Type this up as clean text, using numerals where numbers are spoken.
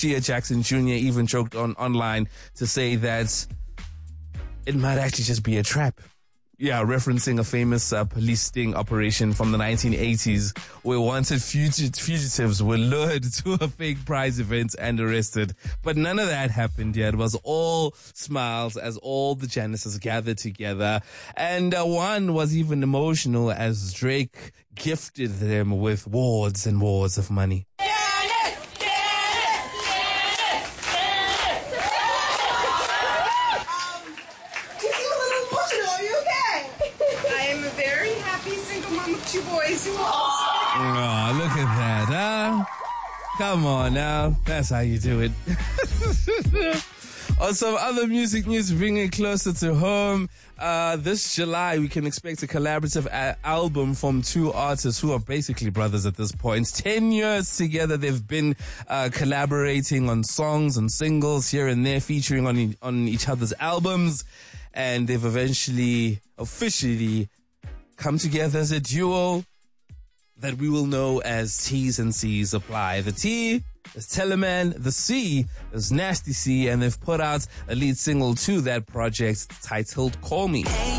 Gia Jackson Jr. even joked online to say that it might actually just be a trap. Yeah, referencing a famous police sting operation from the 1980s where wanted fugitives were lured to a fake prize event and arrested. But none of that happened yet. It was all smiles as all the Janices gathered together. And one was even emotional as Drake gifted them with wards and wards of money. Two boys. Oh, look at that, huh? Come on now. That's how you do it. On some other music news, bringing it closer to home, this July we can expect a collaborative album from two artists who are basically brothers at this point. 10 years together they've been collaborating on songs and singles here and there, featuring on each other's albums, and they've officially come together as a duo that we will know as T's and C's Apply. The T is Teleman, the C is Nasty C, and they've put out a lead single to that project titled Call Me.